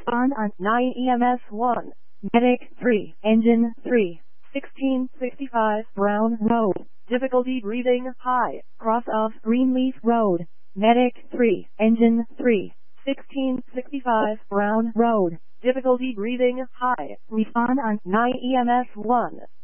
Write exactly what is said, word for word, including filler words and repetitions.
Respond on nine E M S one. Medic three. Engine three. sixteen sixty-five Brown Road. Difficulty breathing high. Cross of Greenleaf Road. Medic three. Engine three. sixteen sixty-five Brown Road. Difficulty breathing high. Respond on nine E M S one.